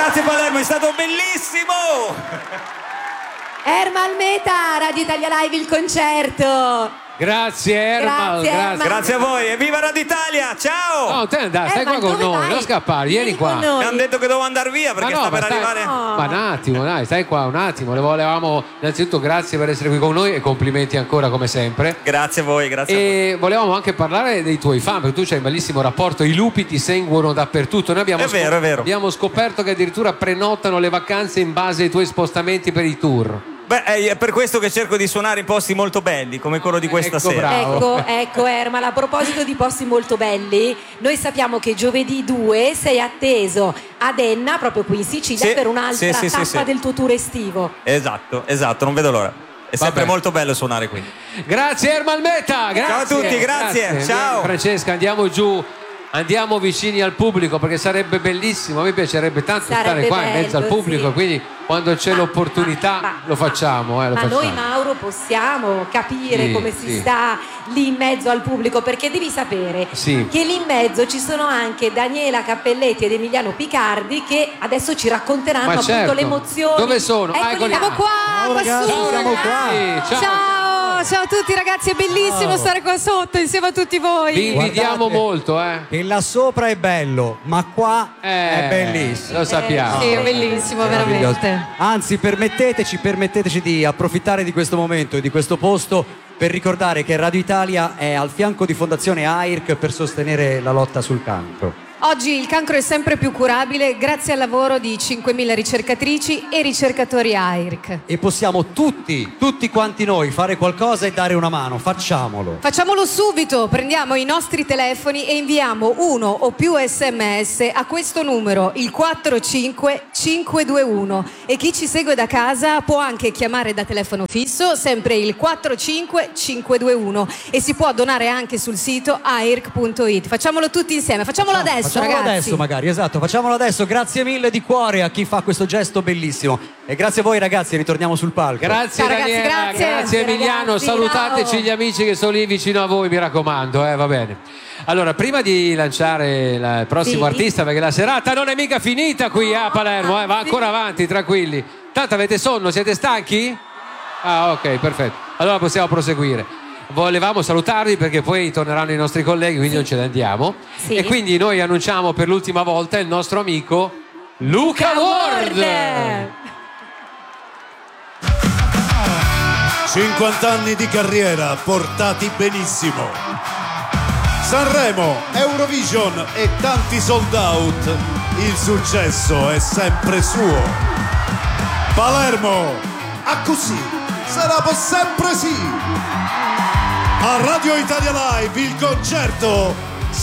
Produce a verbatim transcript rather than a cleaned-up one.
Grazie Palermo, è stato bellissimo. Ermal Meta, Radio Italia Live, il concerto. Grazie Ermal, Grazie, grazie. Grazie a voi e viva Radio Italia, ciao. No, te andai, stai qua con noi, non scappare, vieni qua. Mi hanno detto che devo andare via perché Ma no, sta per ma stai- arrivare. No. Ma un attimo, dai, stai qua un attimo. Le volevamo innanzitutto grazie per essere qui con noi e complimenti ancora come sempre. Grazie a voi, grazie a voi. E volevamo anche parlare dei tuoi fan, perché tu c'hai un bellissimo rapporto, i lupi ti seguono dappertutto. Noi abbiamo È vero, è vero. abbiamo scoperto che addirittura prenotano le vacanze in base ai tuoi spostamenti per i tour. Beh, è per questo che cerco di suonare in posti molto belli, come quello di questa Ecco, sera. bravo. Ecco, ecco Ermal, a proposito di posti molto belli, noi sappiamo che giovedì due sei atteso ad Enna, proprio qui in Sicilia, Sì, per un'altra sì, sì, sì, tappa sì. del tuo tour estivo. Esatto, esatto, non vedo l'ora. È sempre Vabbè. molto bello suonare qui. Grazie Ermal Meta, grazie. Ciao a tutti, grazie, ciao. Francesca, andiamo giù. Andiamo vicini al pubblico perché sarebbe bellissimo, a me piacerebbe tanto Sarebbe stare qua in mezzo al bello, pubblico, sì. quindi quando c'è Ma- l'opportunità ma- ma- lo facciamo, eh, lo Ma facciamo. noi Mauro possiamo capire Sì, come si sì. sta lì in mezzo al pubblico, perché devi sapere Sì. che lì in mezzo ci sono anche Daniela Cappelletti ed Emiliano Picardi che adesso ci racconteranno Ma appunto certo. le emozioni. Dove sono? Ah, Eccoli eccoli là. là. Siamo qua, Ciao ragazzi, quassù. siamo qua. Sì, ciao. Ciao, ciao a tutti ragazzi, è bellissimo Ciao. stare qua sotto insieme a tutti voi. Vi invidiamo Guardate. molto, eh. Che là sopra è bello, ma qua Eh, è bellissimo. Lo sappiamo. Sì, è bellissimo, Meraviglioso. veramente. Anzi, permetteteci, permetteteci di approfittare di questo momento e di questo posto per ricordare che Radio Italia è al fianco di Fondazione A I R C per sostenere la lotta sul cancro. Oggi il cancro è sempre più curabile grazie al lavoro di cinquemila ricercatrici e ricercatori A I R C. E possiamo tutti, tutti quanti noi fare qualcosa e dare una mano, facciamolo. Facciamolo subito, prendiamo i nostri telefoni e inviamo uno o più sms a questo numero, il quattro cinque cinque due uno, e chi ci segue da casa può anche chiamare da telefono fisso, sempre il quattro cinque cinque due uno, e si può donare anche sul sito a i r c punto it. Facciamolo tutti insieme, facciamolo adesso, Facciamolo ragazzi. adesso magari, esatto, facciamolo adesso. Grazie mille di cuore a chi fa questo gesto bellissimo. E grazie a voi ragazzi, ritorniamo sul palco. Grazie Ciao, ragazzi, Daniela, grazie. grazie Emiliano, Ragazzi, salutateci ciao. gli amici che sono lì vicino a voi, mi raccomando, eh, va bene. Allora, prima di lanciare la- il prossimo Sì. artista, perché la serata non è mica finita qui a Palermo, eh, va ancora avanti, tranquilli. Tanto avete sonno, siete stanchi? Ah, ok, perfetto. Allora possiamo proseguire. Volevamo salutarvi perché poi torneranno i nostri colleghi, quindi non ce ne andiamo. Sì. E quindi noi annunciamo per l'ultima volta il nostro amico Luca Ward. cinquanta anni di carriera portati benissimo. Sanremo, Eurovision e tanti sold out. Il successo è sempre suo. Palermo, a così sarà per sempre sì. A Radio Italia Live il concerto